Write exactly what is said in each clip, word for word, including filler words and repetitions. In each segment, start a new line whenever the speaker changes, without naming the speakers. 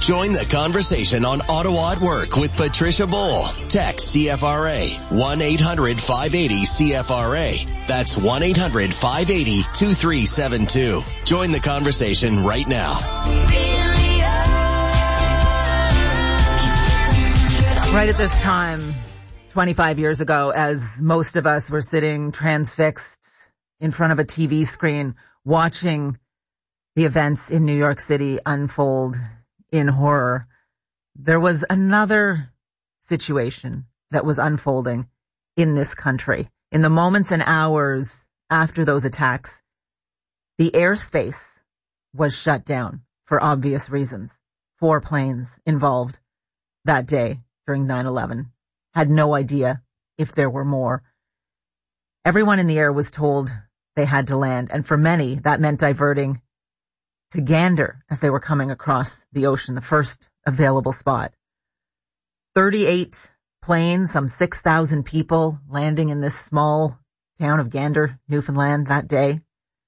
Join the conversation on Ottawa at Work with Patricia Bull. Text C F R A one eight hundred five eighty C F R A. That's one eight hundred five eighty two three seven two. Join the conversation right now.
Right at this time, twenty-five years ago, as most of us were sitting transfixed in front of a T V screen, watching the events in New York City unfold in horror, there was another situation that was unfolding in this country. In the moments and hours after those attacks, the airspace was shut down for obvious reasons. Four planes involved that day during nine eleven. Had no idea if there were more. Everyone in the air was told they had to land, and for many, that meant diverting to Gander as they were coming across the ocean, the first available spot. thirty-eight planes, some six thousand people landing in this small town of Gander, Newfoundland that day.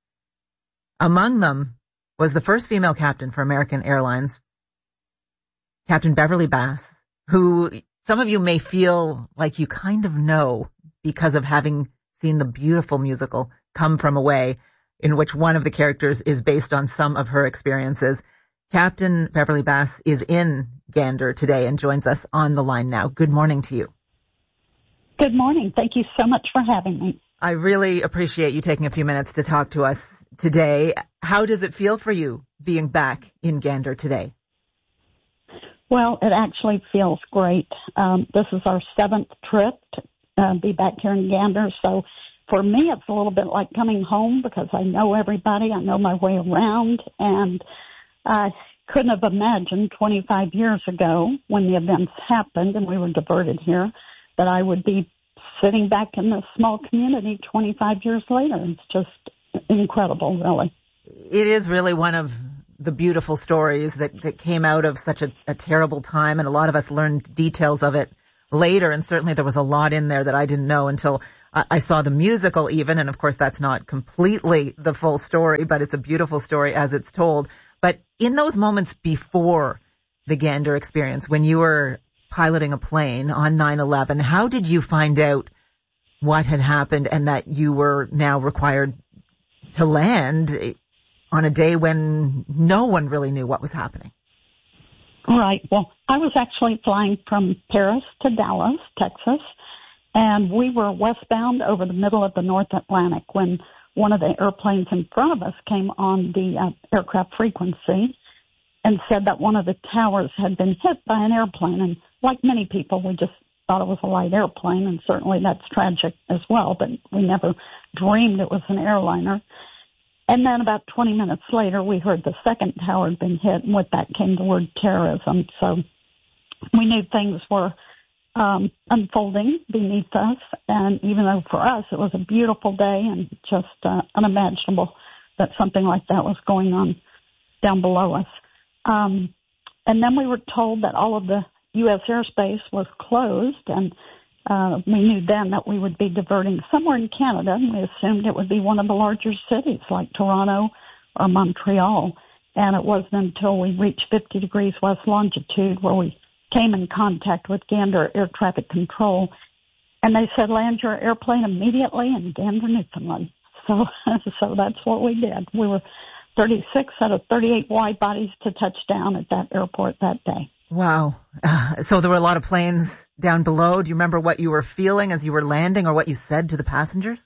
Among them was the first female captain for American Airlines, Captain Beverly Bass, who some of you may feel like you kind of know because of having seen the beautiful musical Come From Away, in which one of the characters is based on some of her experiences. Captain Beverly Bass is in Gander today and joins us on the line now. Good morning to you.
Good morning. Thank you so much for having me.
I really appreciate you taking a few minutes to talk to us today. How does it feel for you being back in Gander today?
Well, it actually feels great. Um, this is our seventh trip to uh, be back here in Gander, so for me, it's a little bit like coming home because I know everybody, I know my way around, and I couldn't have imagined twenty-five years ago when the events happened and we were diverted here that I would be sitting back in this small community twenty-five years later. It's just incredible, really.
It is really one of the beautiful stories that, that came out of such a, a terrible time, and a lot of us learned details of it later, and certainly there was a lot in there that I didn't know until I saw the musical even, and of course that's not completely the full story, but it's a beautiful story as it's told. But in those moments before the Gander experience, when you were piloting a plane on nine eleven, how did you find out what had happened and that you were now required to land on a day when no one really knew what was happening?
Right. Well, I was actually flying from Paris to Dallas, Texas, and we were westbound over the middle of the North Atlantic when one of the airplanes in front of us came on the uh, aircraft frequency and said that one of the towers had been hit by an airplane. And like many people, we just thought it was a light airplane, and certainly that's tragic as well, but we never dreamed it was an airliner. And then about twenty minutes later, we heard the second tower had been hit, and with that came the word terrorism. So we knew things were um, unfolding beneath us, and even though for us it was a beautiful day and just uh, unimaginable that something like that was going on down below us. Um, and then we were told that all of the U S airspace was closed, and Uh, we knew then that we would be diverting somewhere in Canada, and we assumed it would be one of the larger cities like Toronto or Montreal. And it wasn't until we reached fifty degrees west longitude where we came in contact with Gander Air Traffic Control, and they said, land your airplane immediately in Gander, Newfoundland. So, so that's what we did. We were thirty-six out of thirty-eight wide bodies to touch down at that airport that day.
Wow. Uh, so there were a lot of planes down below. Do you remember what you were feeling as you were landing or what you said to the passengers?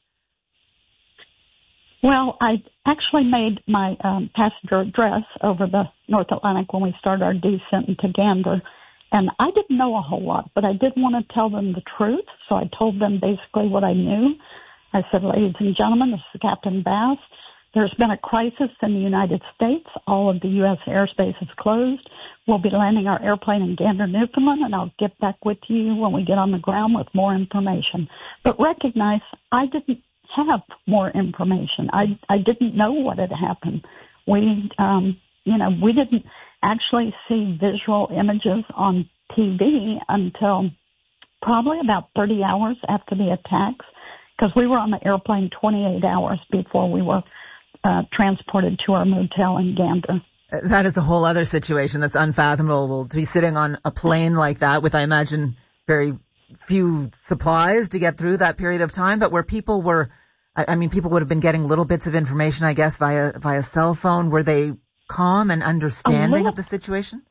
Well, I actually made my um, passenger address over the North Atlantic when we started our descent into Gander. And I didn't know a whole lot, but I did want to tell them the truth. So I told them basically what I knew. I said, ladies and gentlemen, this is Captain Bass. There's been a crisis in the United States. All of the U S airspace is closed. We'll be landing our airplane in Gander, Newfoundland, and I'll get back with you when we get on the ground with more information. But recognize I didn't have more information. I, I didn't know what had happened. We, um, you know, we didn't actually see visual images on T V until probably about thirty hours after the attacks, because we were on the airplane twenty-eight hours before we were Uh, transported to our motel in Gander.
That is a whole other situation that's unfathomable to be sitting on a plane like that with, I imagine, very few supplies to get through that period of time, but where people were, I mean, people would have been getting little bits of information, I guess, via via cell phone. Were they calm and understanding little, of the situation?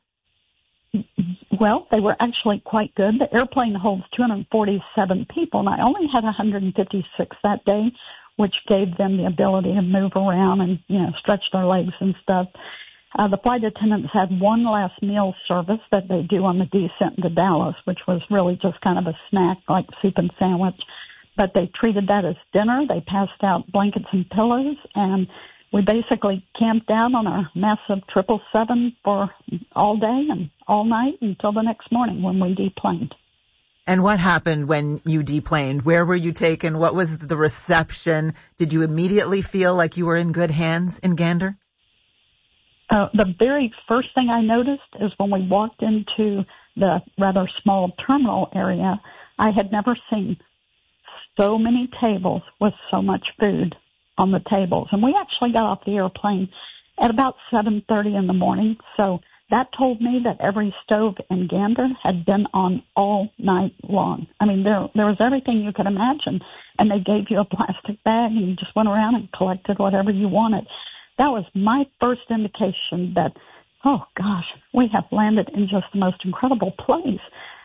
Well, they were actually quite good. The airplane holds two hundred forty-seven people, and I only had one hundred fifty-six that day, which gave them the ability to move around and, you know, stretch their legs and stuff. Uh, the flight attendants had one last meal service that they do on the descent into Dallas, which was really just kind of a snack, like soup and sandwich. But they treated that as dinner. They passed out blankets and pillows, and we basically camped out on our massive triple seven for all day and all night until the next morning when we deplaned.
And what happened when you deplaned? Where were you taken? What was the reception? Did you immediately feel like you were in good hands in Gander?
Uh, the very first thing I noticed is when we walked into the rather small terminal area, I had never seen so many tables with so much food on the tables. And we actually got off the airplane at about seven thirty in the morning. So that told me that every stove in Gander had been on all night long. I mean, there there was everything you could imagine. And they gave you a plastic bag and you just went around and collected whatever you wanted. That was my first indication that, oh gosh, we have landed in just the most incredible place.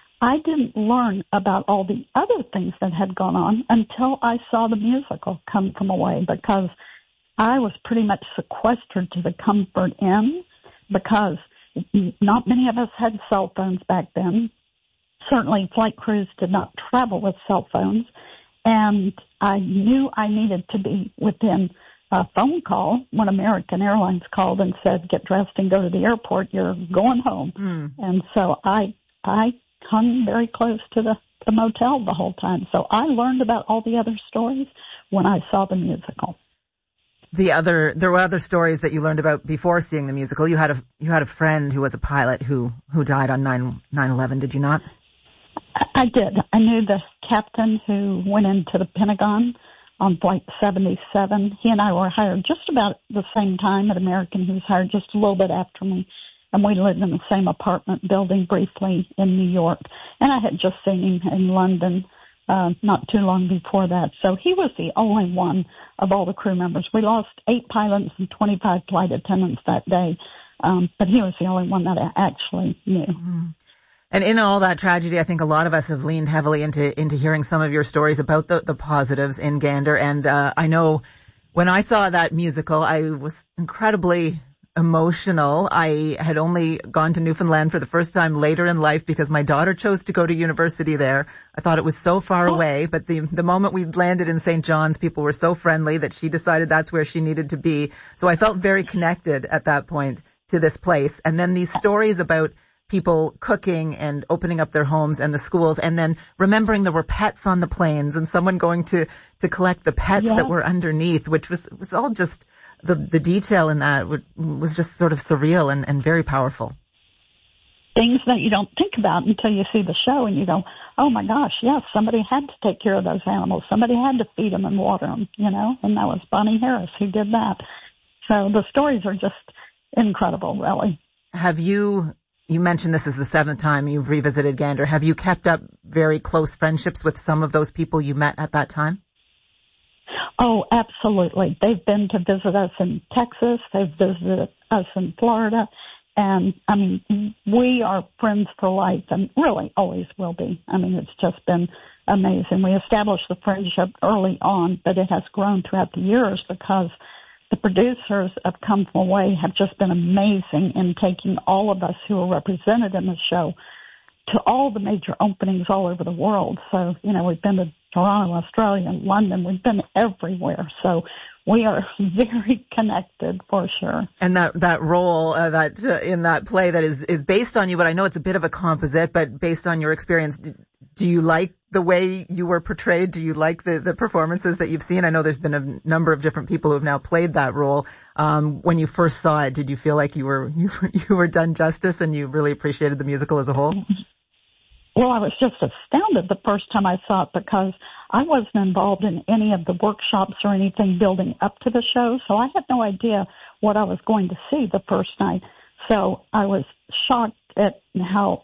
I didn't learn about all the other things that had gone on until I saw the musical Come From Away, because I was pretty much sequestered to the Comfort Inn because not many of us had cell phones back then. Certainly flight crews did not travel with cell phones, and I knew I needed to be within a phone call when American Airlines called and said, get dressed and go to the airport, you're going home. Mm. And so I I hung very close to the, the motel the whole time. So I learned about all the other stories when I saw the musical.
The other, there were other stories that you learned about before seeing the musical. You had a you had a friend who was a pilot who, who died on nine eleven, did you not?
I, I did. I knew the captain who went into the Pentagon on Flight seventy-seven. He and I were hired just about the same time at American. He was hired just a little bit after me. And we lived in the same apartment building briefly in New York. And I had just seen him in London uh, not too long before that. So he was the only one of all the crew members. We lost eight pilots and twenty-five flight attendants that day. Um, but he was the only one that I actually knew. Mm-hmm.
And in all that tragedy, I think a lot of us have leaned heavily into into hearing some of your stories about the, the positives in Gander. And uh, I know when I saw that musical, I was incredibly emotional. I had only gone to Newfoundland for the first time later in life because my daughter chose to go to university there. I thought it was so far oh. away, but the the moment we landed in Saint John's, people were so friendly that she decided that's where she needed to be. So I felt very connected at that point to this place. And then these stories about people cooking and opening up their homes and the schools, and then remembering there were pets on the planes and someone going to, to collect the pets yeah. that were underneath, which was, was all just, the, the detail in that was just sort of surreal and, and very powerful.
Things that you don't think about until you see the show and you go, oh my gosh, yes, somebody had to take care of those animals. Somebody had to feed them and water them, you know, and that was Bonnie Harris who did that. So the stories are just incredible, really.
Have you... You mentioned this is the seventh time you've revisited Gander. Have you kept up very close friendships with some of those people you met at that time?
Oh, absolutely. They've been to visit us in Texas. They've visited us in Florida. And, I mean, we are friends for life and really always will be. I mean, it's just been amazing. We established the friendship early on, but it has grown throughout the years because the producers of Come From Away have just been amazing in taking all of us who are represented in the show to all the major openings all over the world. So, you know, we've been to Toronto, Australia, and London. We've been everywhere. So we are very connected for sure.
And that, that role, uh, that, uh, in that play that is, is based on you, but I know it's a bit of a composite, but based on your experience, do you like the way you were portrayed? Do you like the, the performances that you've seen? I know there's been a number of different people who have now played that role. Um, when you first saw it, did you feel like you were, you, you were done justice and you really appreciated the musical as a whole?
Well, I was just astounded the first time I saw it because I wasn't involved in any of the workshops or anything building up to the show, so I had no idea what I was going to see the first night. So I was shocked at how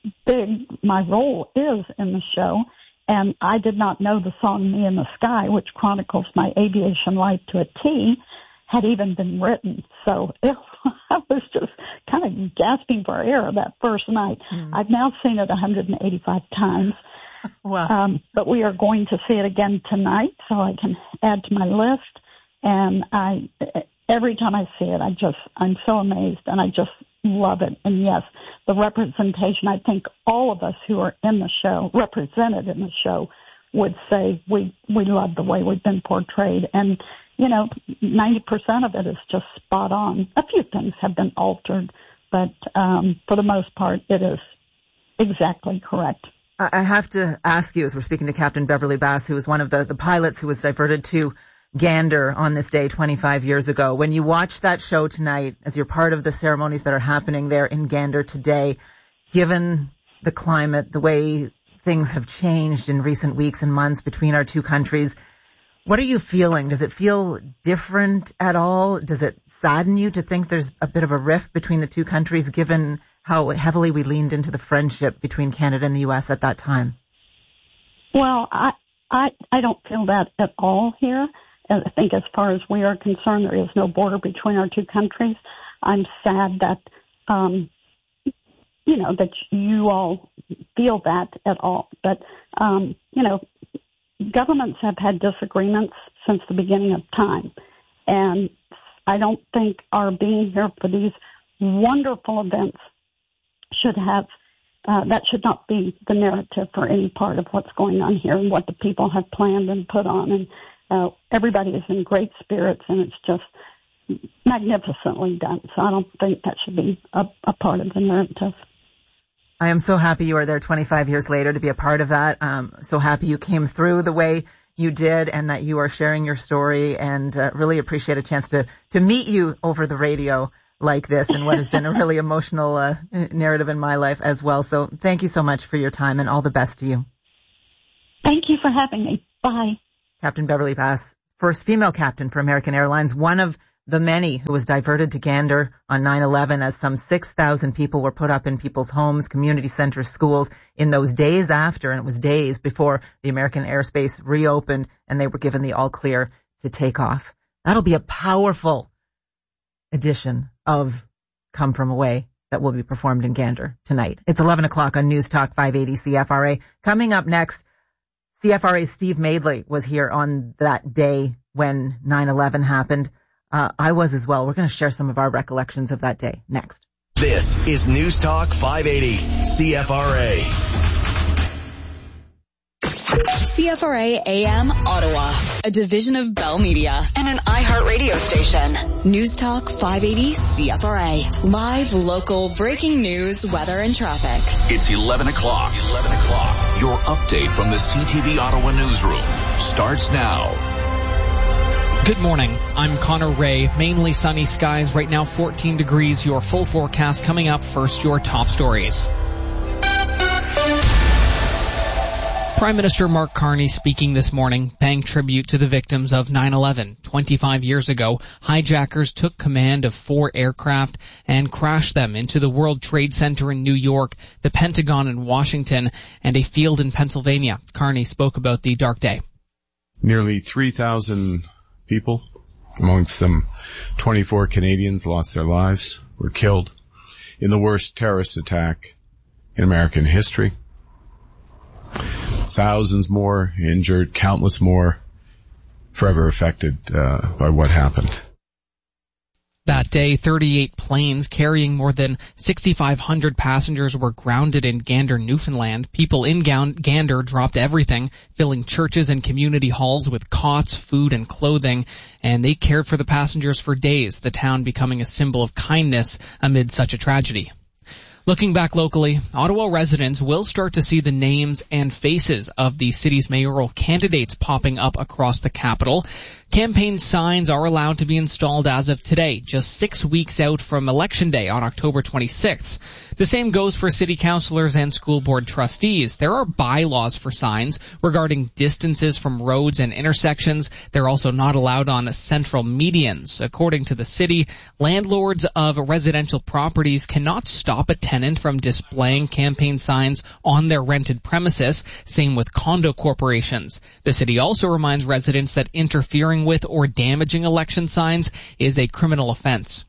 big my role is in the show, and I did not know the song Me in the Sky, which chronicles my aviation life to a T, had even been written. So it, I was just kind of gasping for air that first night. Mm. I've now seen it one hundred eighty-five times. Wow. Um, but we are going to see it again tonight, so I can add to my list. And I, every time I see it, I just, I'm so amazed, and I just love it. And yes, the representation, I think all of us who are in the show, represented in the show, would say we, we love the way we've been portrayed. And, you know, ninety percent of it is just spot on. A few things have been altered, but um, for the most part, it is exactly correct.
I have to ask you, as we're speaking to Captain Beverly Bass, who was one of the, the pilots who was diverted to Gander on this day twenty-five years ago. When you watch that show tonight, as you're part of the ceremonies that are happening there in Gander today, given the climate, the way things have changed in recent weeks and months between our two countries, what are you feeling? Does it feel different at all? Does it sadden you to think there's a bit of a rift between the two countries, given how heavily we leaned into the friendship between Canada and the U S at that time?
Well, I I, I don't feel that at all here. I think as far as we are concerned, there is no border between our two countries. I'm sad that, um, you know, that you all feel that at all. But, um, you know, governments have had disagreements since the beginning of time. And I don't think our being here for these wonderful events should have, uh, that should not be the narrative for any part of what's going on here and what the people have planned and put on. And uh, everybody is in great spirits, and it's just magnificently done. So I don't think that should be a, a part of the narrative.
I am so happy you are there twenty-five years later to be a part of that. Um, so happy you came through the way you did and that you are sharing your story, and uh, really appreciate a chance to, to meet you over the radio like this and what has been a really emotional uh, narrative in my life as well. So thank you so much for your time, and all the best to you.
Thank you for having me. Bye.
Captain Beverly Bass, first female captain for American Airlines, one of the many who was diverted to Gander on nine eleven, as some six thousand people were put up in people's homes, community centers, schools in those days after, and it was days before the American airspace reopened and they were given the all clear to take off. That'll be a powerful edition of Come From Away that will be performed in Gander tonight. It's eleven o'clock on News Talk five eighty C F R A. Coming up next, C F R A's Steve Madeley was here on that day when nine eleven happened. Uh, I was as well. We're going to share some of our recollections of that day next.
This is News Talk five eighty C F R A.
C F R A A M Ottawa, a division of Bell Media and an iHeartRadio station. News Talk five eighty C F R A. Live, local, breaking news, weather, and traffic.
It's eleven o'clock. eleven o'clock. Your update from the C T V Ottawa newsroom starts now.
Good morning. I'm Connor Ray. Mainly sunny skies. Right now fourteen degrees. Your full forecast coming up. First, your top stories. Prime Minister Mark Carney speaking this morning, paying tribute to the victims of nine eleven. twenty-five years ago, hijackers took command of four aircraft and crashed them into the World Trade Center in New York, the Pentagon in Washington, and a field in Pennsylvania. Carney spoke about the dark day.
Nearly three thousand people, amongst them twenty-four Canadians, lost their lives, were killed in the worst terrorist attack in American history. Thousands more injured, countless more forever affected uh, by what happened.
That day, thirty-eight planes carrying more than six thousand five hundred passengers were grounded in Gander, Newfoundland. People in Gander dropped everything, filling churches and community halls with cots, food, and clothing, and they cared for the passengers for days, the town becoming a symbol of kindness amid such a tragedy. Looking back locally, Ottawa residents will start to see the names and faces of the city's mayoral candidates popping up across the capital. Campaign signs are allowed to be installed as of today, just six weeks out from Election Day on October twenty-sixth. The same goes for city councilors and school board trustees. There are bylaws for signs regarding distances from roads and intersections. They're also not allowed on central medians. According to the city, landlords of residential properties cannot stop a tenant from displaying campaign signs on their rented premises. Same with condo corporations. The city also reminds residents that interfering with or damaging election signs is a criminal offense.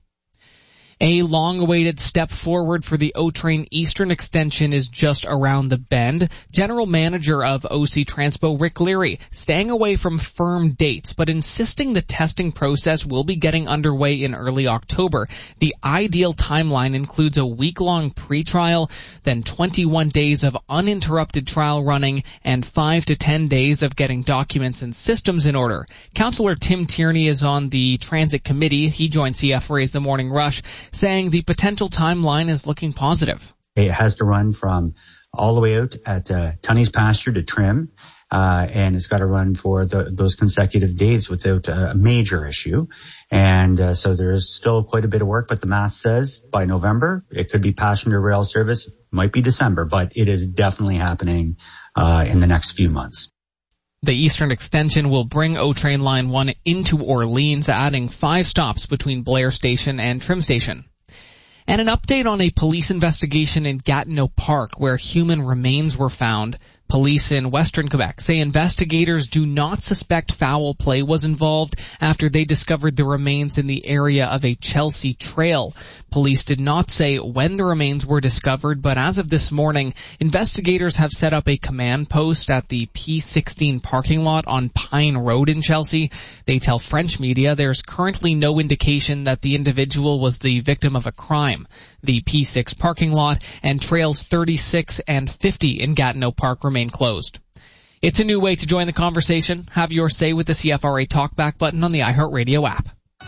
A long-awaited step forward for the O-Train Eastern Extension is just around the bend. General Manager of O C Transpo, Rick Leary, staying away from firm dates, but insisting the testing process will be getting underway in early October. The ideal timeline includes a week-long pre-trial, then twenty-one days of uninterrupted trial running, and five to ten days of getting documents and systems in order. Councillor Tim Tierney is on the Transit Committee. He joined C F R A's The Morning Rush, saying the potential timeline is looking positive.
It has to run from all the way out at uh, Tunney's pasture to Trim, uh, and it's got to run for the, those consecutive days without a major issue. And uh, so there is still quite a bit of work, but the math says by November, it could be passenger rail service, might be December, but it is definitely happening uh, in the next few months.
The Eastern Extension will bring O-Train Line one into Orleans, adding five stops between Blair Station and Trim Station. And an update on a police investigation in Gatineau Park where human remains were found. Police in Western Quebec say investigators do not suspect foul play was involved after they discovered the remains in the area of a Chelsea trail. Police did not say when the remains were discovered, but as of this morning, investigators have set up a command post at the P sixteen parking lot on Pine Road in Chelsea. They tell French media there's currently no indication that the individual was the victim of a crime. The P six parking lot and trails thirty-six and fifty in Gatineau Park remain closed. It's a new way to join the conversation. Have your say with the C F R A Talkback button on the iHeartRadio app.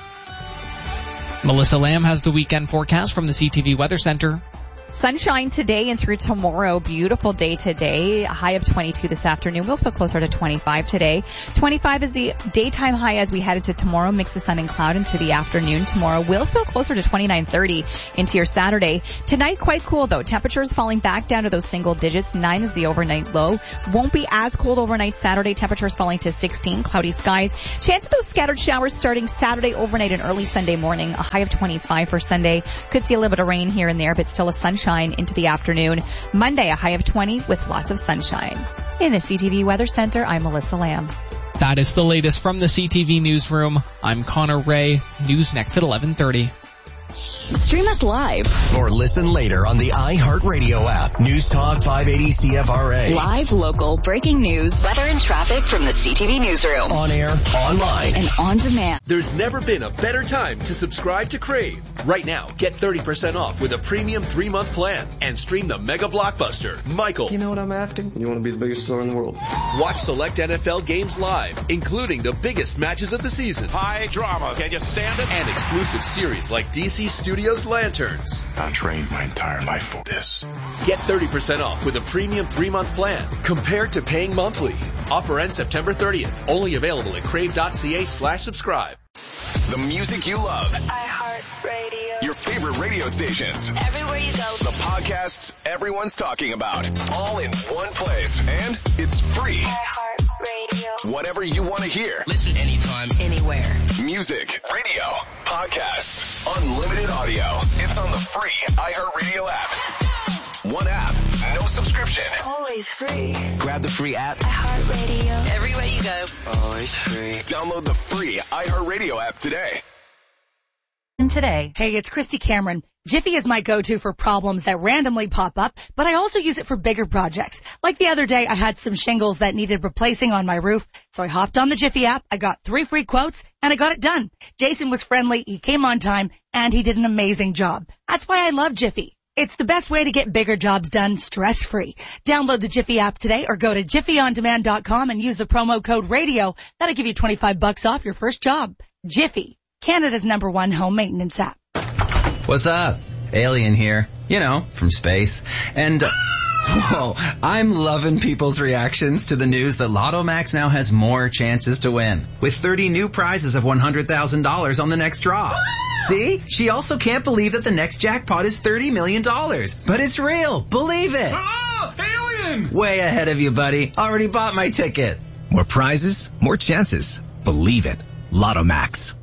Melissa Lamb has the weekend forecast from the C T V Weather Center.
Sunshine today and through tomorrow. Beautiful day today. A high of twenty-two this afternoon. We'll feel closer to twenty-five today. twenty-five is the daytime high as we head into tomorrow. Mix the sun and cloud into the afternoon. Tomorrow we'll feel closer to twenty-nine, thirty into your Saturday. Tonight quite cool though. Temperatures falling back down to those single digits. nine is the overnight low. Won't be as cold overnight Saturday. Temperatures falling to sixteen. Cloudy skies. Chance of those scattered showers starting Saturday overnight and early Sunday morning. A high of twenty-five for Sunday. Could see a little bit of rain here and there, but still a sunshine into the afternoon. Monday, a high of twenty with lots of sunshine. In the C T V Weather Center, I'm Melissa Lamb.
That is the latest from the C T V Newsroom. I'm Connor Ray. News next at eleven thirty.
Stream us live
or listen later on the iHeartRadio app. News Talk five eighty C F R A.
Live, local, breaking news, weather and traffic from the C T V Newsroom.
On air, online,
and on demand.
There's never been a better time to subscribe to Crave. Right now, get thirty percent off with a premium three-month plan and stream the mega blockbuster, Michael.
You know what I'm after? You want to be the biggest star in the world.
Watch select N F L games live, including the biggest matches of the season.
High drama. Can you stand it?
And exclusive series like D C Studios Lanterns.
I trained my entire life for this.
Get thirty percent off with a premium three-month plan compared to paying monthly. Offer ends September thirtieth. Only available at crave.ca slash subscribe.
The music you love.
iHeartRadio.
Your favorite radio stations.
Everywhere you go.
The podcasts everyone's talking about. All in one place. And it's free.
iHeartRadio.
Whatever you want to hear.
Listen anytime, anywhere.
Music, radio, podcasts, unlimited audio. It's on the free iHeartRadio app. One app, no subscription.
Always free.
Grab the free app.
iHeartRadio. Everywhere you go.
Always free.
Download the free iHeartRadio app today.
Today. Hey, it's Christy Cameron. Jiffy is my go-to for problems that randomly pop up, but I also use it for bigger projects. Like the other day, I had some shingles that needed replacing on my roof, so I hopped on the Jiffy app, I got three free quotes, and I got it done. Jason was friendly, he came on time, and he did an amazing job. That's why I love Jiffy. It's the best way to get bigger jobs done stress-free. Download the Jiffy app today or go to jiffy on demand dot com and use the promo code radio. That'll give you twenty-five bucks off your first job. Jiffy, Canada's number one home maintenance app.
What's up? Alien here. You know, from space. And... Uh, Whoa, I'm loving people's reactions to the news that Lotto Max now has more chances to win, with thirty new prizes of one hundred thousand dollars on the next draw. See? She also can't believe that the next jackpot is thirty million dollars. But it's real. Believe it.
Oh, alien!
Way ahead of you, buddy. Already bought my ticket.
More prizes, more chances. Believe it. Lotto Max.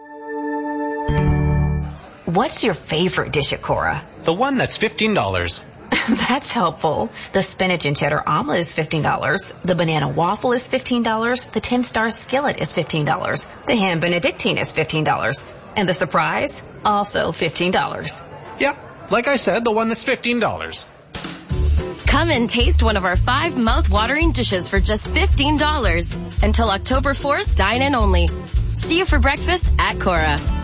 What's your favorite dish at Cora?
The one that's fifteen dollars.
That's helpful. The spinach and cheddar omelet is fifteen dollars. The banana waffle is fifteen dollars. The ten-star skillet is fifteen dollars. The ham benedictine is fifteen dollars. And the surprise? Also fifteen dollars.
Yep. Like I said, the one that's fifteen dollars.
Come and taste one of our five mouth-watering dishes for just fifteen dollars. Until October fourth, dine in only. See you for breakfast at Cora.